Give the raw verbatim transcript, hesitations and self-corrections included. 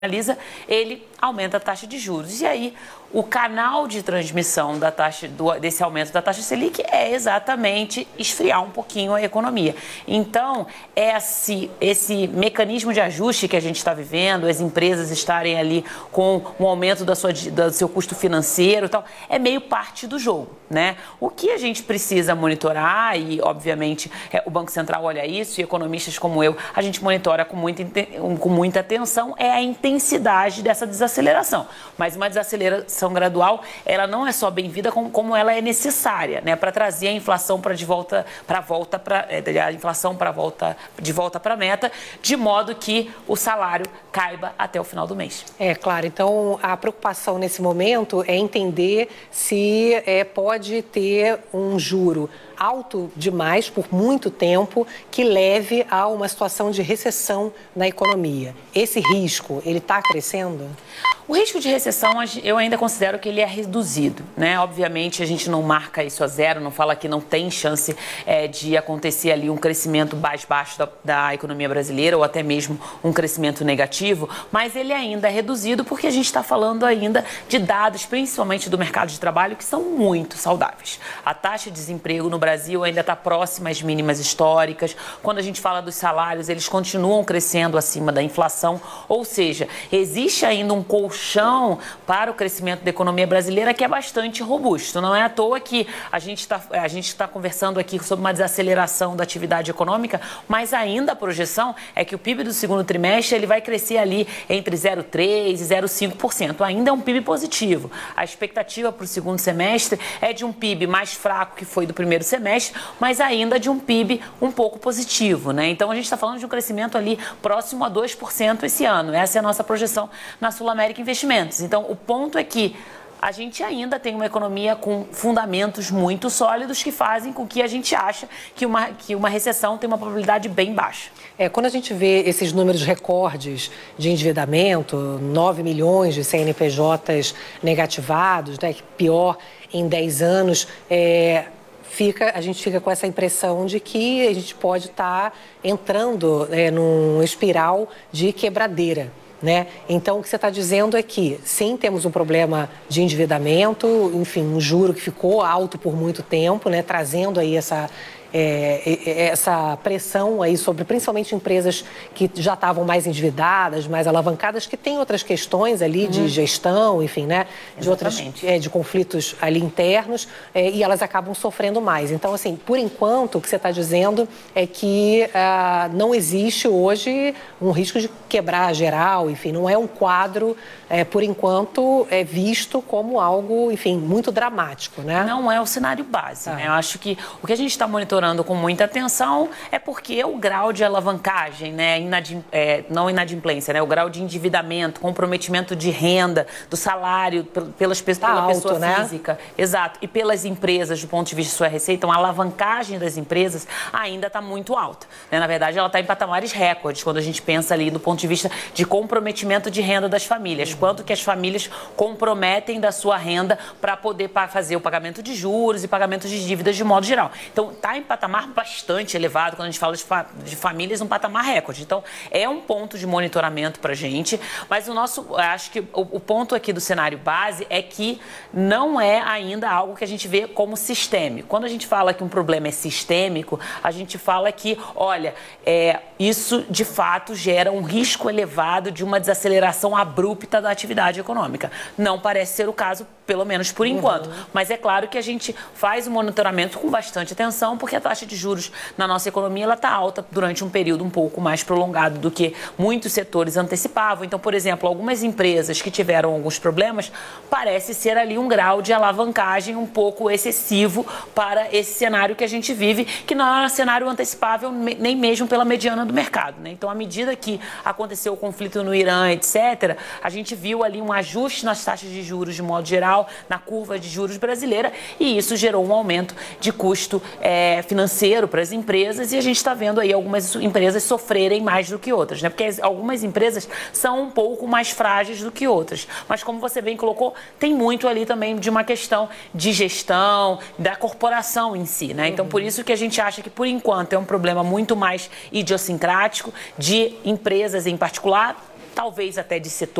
analisa, ele aumenta a taxa de juros. E aí, o canal de transmissão da taxa, do, desse aumento da taxa Selic é exatamente esfriar um pouquinho a economia. Então, esse, esse mecanismo de ajuste que a gente está vivendo, as empresas estarem ali com um aumento da sua, do seu custo financeiro e tal, é meio parte do jogo, né? O que a gente precisa monitorar, e obviamente é, o Banco Central olha isso, e economistas como eu, a gente monitora com muita, com muita atenção, é a intensidade dessa desaceleração. Mas uma desaceleração gradual, ela não é só bem-vinda, como, como ela é necessária, né, para trazer a inflação para de volta para volta para a inflação para volta de volta para a meta, de modo que o salário caiba até o final do mês. É claro. Então a preocupação nesse momento é entender se é, pode ter um juro alto demais por muito tempo que leve a uma situação de recessão na economia. Esse risco, ele está crescendo? O risco de recessão, eu ainda considero que ele é reduzido, né? Obviamente, a gente não marca isso a zero, não fala que não tem chance é, de acontecer ali um crescimento mais baixo da, da economia brasileira ou até mesmo um crescimento negativo, mas ele ainda é reduzido porque a gente está falando ainda de dados, principalmente do mercado de trabalho, que são muito saudáveis. A taxa de desemprego no Brasil ainda está próxima às mínimas históricas. Quando a gente fala dos salários, eles continuam crescendo acima da inflação, ou seja, existe ainda um colchão para o crescimento da economia brasileira que é bastante robusto. Não é à toa que a gente está a gente está conversando aqui sobre uma desaceleração da atividade econômica, mas ainda a projeção é que o P I B do segundo trimestre ele vai crescer ali entre zero vírgula três por cento e zero vírgula cinco por cento. Ainda é um P I B positivo. A expectativa para o segundo semestre é de um P I B mais fraco que foi do primeiro semestre, mas ainda de um P I B um pouco positivo, né? Então a gente está falando de um crescimento ali próximo a dois por cento esse ano. Essa é a nossa projeção na Sul-América Investimentos. Então, o ponto é que a gente ainda tem uma economia com fundamentos muito sólidos que fazem com que a gente ache que uma, que uma recessão tem uma probabilidade bem baixa. É, quando a gente vê esses números recordes de endividamento, nove milhões de C N P Js negativados, né, pior em dez anos, é... Fica, a gente fica com essa impressão de que a gente pode estar entrando é, num espiral de quebradeira, né? Então, o que você está dizendo é que, sim, temos um problema de endividamento, enfim, um juro que ficou alto por muito tempo, né? Trazendo aí essa... É, essa pressão aí sobre principalmente empresas que já estavam mais endividadas, mais alavancadas, que têm outras questões ali de uhum. gestão, enfim, né? De outras, é, de conflitos ali internos, é, e elas acabam sofrendo mais. Então, assim, por enquanto, o que você está dizendo é que ah, não existe hoje um risco de quebrar geral, enfim, não é um quadro, é, por enquanto, é visto como algo, enfim, muito dramático, né? Não é o cenário base, ah. né? Eu acho que o que a gente está monitorando com muita atenção é porque o grau de alavancagem, né, inadim, é, não inadimplência, né, o grau de endividamento, comprometimento de renda, do salário pelas, tá pela alto, pessoa né? física, exato, e pelas empresas do ponto de vista de sua receita, então a alavancagem das empresas ainda está muito alta, né? Na verdade, ela está em patamares recordes quando a gente pensa ali do ponto de vista de comprometimento de renda das famílias, uhum. quanto que as famílias comprometem da sua renda para poder fazer o pagamento de juros e pagamento de dívidas de modo geral. Então, está em patamar bastante elevado quando a gente fala de, fa de famílias, um patamar recorde. Então, é um ponto de monitoramento para a gente, mas o nosso, acho que o, o ponto aqui do cenário base é que não é ainda algo que a gente vê como sistêmico. Quando a gente fala que um problema é sistêmico, a gente fala que, olha, é, isso de fato gera um risco elevado de uma desaceleração abrupta da atividade econômica. Não parece ser o caso, pelo menos por enquanto. Uhum. Mas é claro que a gente faz o monitoramento com bastante atenção, porque a taxa de juros na nossa economia ela está alta durante um período um pouco mais prolongado do que muitos setores antecipavam. Então, por exemplo, algumas empresas que tiveram alguns problemas, parece ser ali um grau de alavancagem um pouco excessivo para esse cenário que a gente vive, que não é um cenário antecipável nem mesmo pela mediana do mercado, né? Então, à medida que aconteceu o conflito no Irã, etcétera, a gente viu ali um ajuste nas taxas de juros de modo geral, na curva de juros brasileira, e isso gerou um aumento de custo é, financeiro para as empresas, e a gente está vendo aí algumas empresas sofrerem mais do que outras, né? Porque algumas empresas são um pouco mais frágeis do que outras. Mas como você bem colocou, tem muito ali também de uma questão de gestão, da corporação em si, né? Então, por isso que a gente acha que, por enquanto, é um problema muito mais idiosincrático de empresas em particular, talvez até de setor